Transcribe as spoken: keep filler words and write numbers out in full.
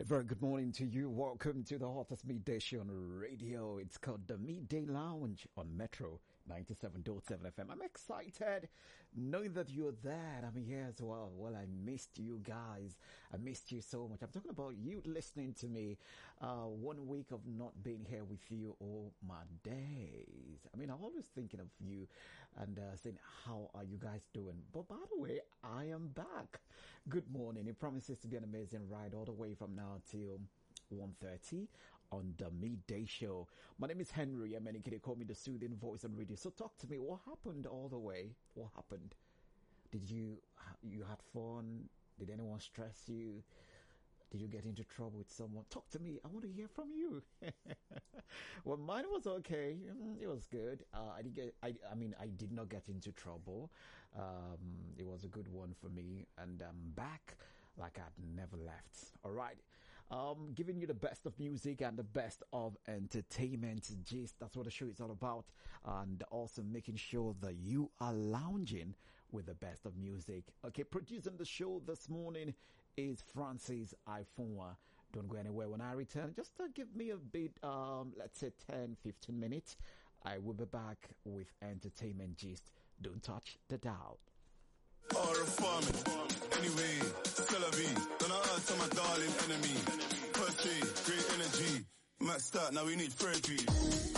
very good morning to you. Welcome to the hottest midday show on radio. It's called the Midday Lounge on Metro ninety-seven point seven F M. I'm excited knowing that you're there. I'm here as well. Well, I missed you guys. I missed you so much. I'm talking about you listening to me. Uh, one week of not being here with you all my days. I mean, I'm always thinking of you and uh, saying, how are you guys doing? But by the way, I am back. Good morning. It promises to be an amazing ride all the way from now till one thirty on the midday show. My name is Henry. I mean, you can call me the soothing voice on radio. So talk to me. What happened all the way? What happened? Did you you had fun? Did anyone stress you? Did you get into trouble with someone? Talk to me. I want to hear from you. Well, mine was okay. It was good. Uh, I did get. I, I mean, I did not get into trouble. Um, it was a good one for me, and I'm back like I'd never left. All right. Um, giving you the best of music and the best of entertainment gist. That's what the show is all about. And also making sure that you are lounging with the best of music. Okay. Producing the show this morning is Francis Ifunwa. Don't go anywhere. When I return, just uh, give me a bit, um, let's say ten, fifteen minutes. I will be back with entertainment gist. Don't touch the dial. Or a farming. Anyway, still a V. Gonna answer my darling enemy. First trade, great energy. Max start, now we need therapy.